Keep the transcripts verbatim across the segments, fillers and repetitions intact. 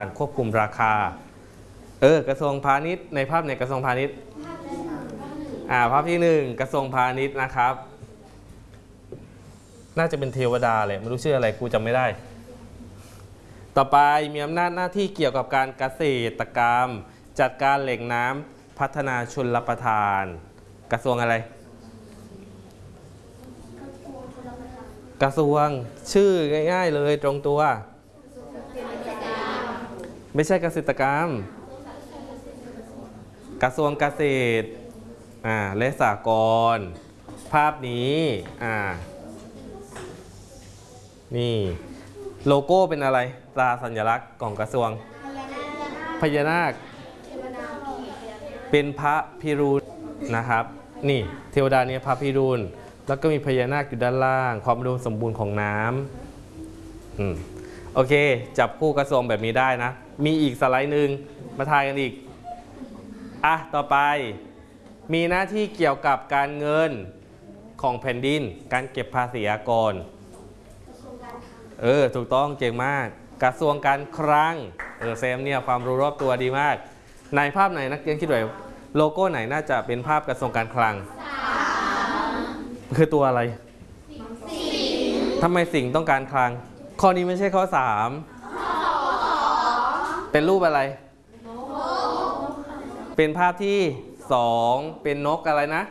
การควบคุมราคาเออกระทรวงพาณิชย์ในภาพในกระทรวงพาณิชย์อ่าภาพที่หนึ่งกระทรวงพาณิชย์นะครับน่าจะเป็นเทวดาเลยไม่รู้ชื่ออะไรครูจำไม่ได้ต่อไปมีอำนาจหน้าที่เกี่ยวกับการเกษตรกรรมจัดการแหล่งน้ำพัฒนาชลประทานกระทรวงอะไรกระทรวงชื่อง่ายๆเลยตรงตัวไม่ใช่เกษตรกรรมกระทรวงเกษตรอ่าและสหกรณ์ภาพนี้อ่านี่โลโก้เป็นอะไรตราสัญลักษณ์ของกระทรวงพญานาคเป็นพระพิรุณนะครับนี่เทวดาเนี่ยพระพิรุณแล้วก็มีพญานาคอยู่ด้านล่างความอุดมสมบูรณ์ของน้ำอืมโอเคจับคู่กระทรวงแบบนี้ได้นะมีอีกสไลด์หนึ่งมาทายกันอีกอ่ะต่อไปมีหน้าที่เกี่ยวกับการเงินของแผ่นดินการเก็บภาษีอากรเออถูกต้องเก่งมากกระทรวงการคลังเออแซมเนี่ยความรู้รอบตัวดีมากในภาพไหนนักเรียนคิดว่าโลโก้ไหนน่าจะเป็นภาพกระทรวงการคลังคือตัวอะไรทำไมสิ่งต้องการคลังข้อนี้ไม่ใช่ข้อสามเป็นรูปอะไรเป็นภาพที่สองเป็นนกอะไรนะ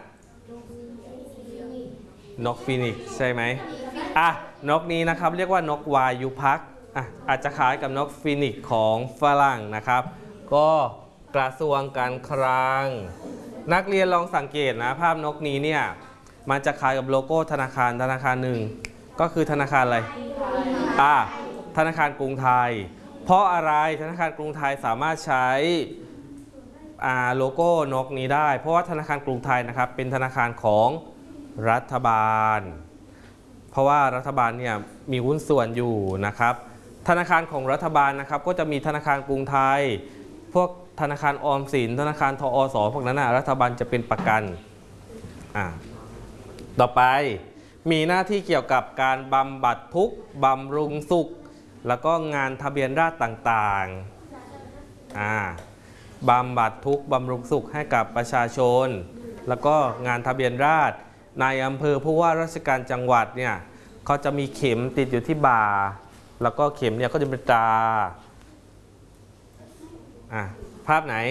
นกฟีนิกซ์ใช่ไหมอ่ะนกนี้นะครับเรียกว่านกวายุพักษ์อ่ะอาจจะคล้ายกับนกฟีนิกซ์ของฝรั่งนะครับก็กระทรวงการคลังนักเรียนลองสังเกตนะภาพนกนี้เนี่ยมันจะคล้ายกับโลโก้ธนาคารธนาคารหนึ่งก็คือธนาคารอะไรอ่ะธนาคารกรุงไทยเพราะอะไรธนาคารกรุงไทยสามารถใช้อ่าโลโก้นกนี้ได้เพราะว่าธนาคารกรุงไทยนะครับเป็นธนาคารของรัฐบาลเพราะว่ารัฐบาลเนี่ยมีหุ้นส่วนอยู่นะครับธนาคารของรัฐบาลนะครับก็จะมีธนาคารกรุงไทยพวกธนาคารออมสินธนาคารทอสพวกนั้นนะรัฐบาลจะเป็นประกันอ่าต่อไปมีหน้าที่เกี่ยวกับการบำบัดทุกข์บำรุงสุขแล้วก็งานทะเบียนราษฎร์ต่างๆอ่าบำบัดทุกข์บำรุงสุขให้กับประชาชนแล้วก็งานทะเบียนราษฎร์นายอำเภอผู้ว่าราชการจังหวัดเนี่ยเขาจะมีเข็มติดอยู่ที่บ่าแล้วก็เข็มเนี่ยก็จะเป็นตราอ่ะภาพไหน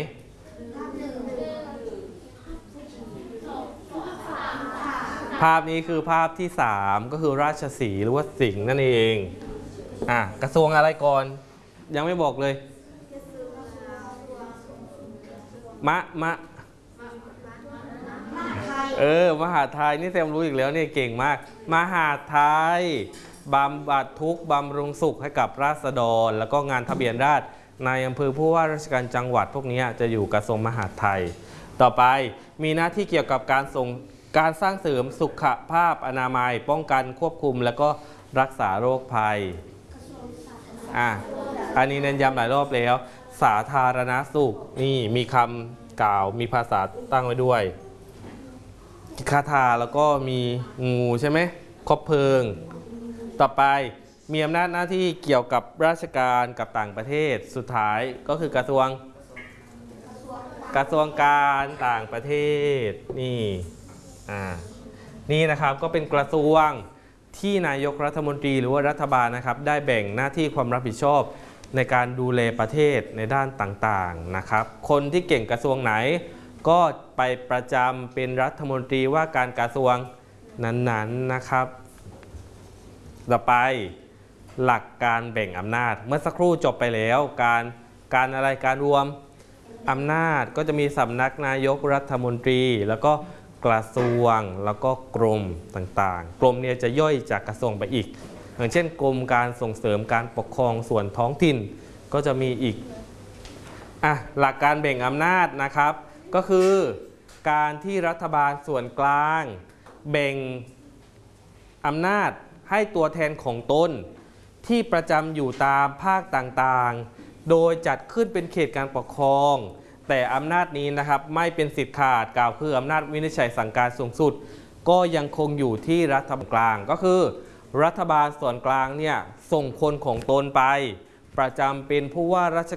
ภาพนี้คือภาพที่สามก็คือราชสีห์หรือว่าสิงห์นั่นเองอ่ะกระทรวงอะไรก่อนยังไม่บอกเลยมะมะเออมหาไทยนี่แซมรู้อีกแล้วเนี่ยเก่งมากมหาไทยบำบัดทุกข์บำรุงสุขให้กับราษฎรแล้วก็งานทะเบียนราษฎร์นายอำเภอผู้ว่าราชการจังหวัดพวกนี้จะอยู่กระทรวงมหาดไทยต่อไปมีหน้าที่เกี่ยวกับการส่งการสร้างเสริมสุขภาพอนามัยป้องกันควบคุมแล้วก็รักษาโรคภัยอ่ะอันนี้เน้นย้ำหลายรอบแล้วสาธารณสุขนี่มีคำกล่าวมีภาษาตั้งไว้ด้วยคาถาแล้วก็มีงูใช่ไหมคบเพลิงต่อไปมีอำนาจหน้าที่เกี่ยวกับราชการกับต่างประเทศสุดท้ายก็คือกระทรวงกระทรวงการต่างประเทศนี่อ่านี่นะครับก็เป็นกระทรวงที่นายกรัฐมนตรีหรือว่ารัฐบาลนะครับได้แบ่งหน้าที่ความรับผิดชอบในการดูแลประเทศในด้านต่างๆนะครับคนที่เก่งกระทรวงไหนก็ไปประจำเป็นรัฐมนตรีว่าการกระทรวงนั้นๆนะครับต่อไปหลักการแบ่งอำนาจเมื่อสักครู่จบไปแล้วการการอะไรการรวมอำนาจก็จะมีสำนักนายกรัฐมนตรีแล้วก็กระทรวงแล้วก็กรมต่างๆกรมเนี่ยจะย่อยจากกระทรวงไปอีกอย่างเช่นกรมการส่งเสริมการปกครองส่วนท้องถิ่นก็จะมีอีกอ่ะหลักการแบ่งอำนาจนะครับก็คือการที่รัฐบาลส่วนกลางแบ่งอำนาจให้ตัวแทนของตนที่ประจำอยู่ตามภาคต่างๆโดยจัดขึ้นเป็นเขตการปกครองแต่อำนาจนี้นะครับไม่เป็นสิทธิ์ขาดกล่าวคืออำนาจวินิจฉัยสั่งการสูงสุดก็ยังคงอยู่ที่รัฐบาลกลางก็คือรัฐบาลส่วนกลางเนี่ยส่งคนของตนไปประจำเป็นผู้ว่าราช